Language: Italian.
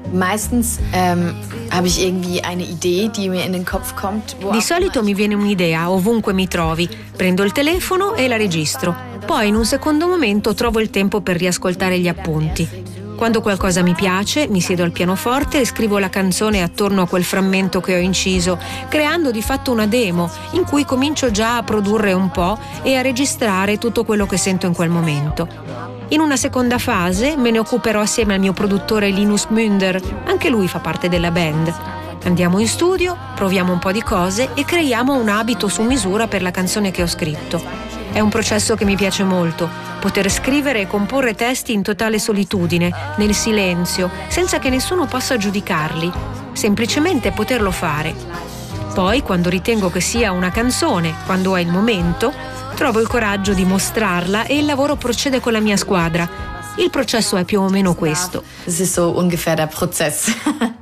Meistens habe ich irgendwie eine Idee, die mir in den Kopf kommt. Di solito mi viene un'idea ovunque mi trovi, prendo il telefono e la registro. Poi in un secondo momento trovo il tempo per riascoltare gli appunti. Quando qualcosa mi piace, mi siedo al pianoforte e scrivo la canzone attorno a quel frammento che ho inciso, creando di fatto una demo in cui comincio già a produrre un po' e a registrare tutto quello che sento in quel momento. In una seconda fase me ne occuperò assieme al mio produttore Linus Münder, anche lui fa parte della band. Andiamo in studio, proviamo un po' di cose e creiamo un abito su misura per la canzone che ho scritto. È un processo che mi piace molto, poter scrivere e comporre testi in totale solitudine, nel silenzio, senza che nessuno possa giudicarli, semplicemente poterlo fare. Poi, quando ritengo che sia una canzone, quando è il momento, trovo il coraggio di mostrarla e il lavoro procede con la mia squadra. Il processo è più o meno questo. Das ist so ungefähr der Prozess.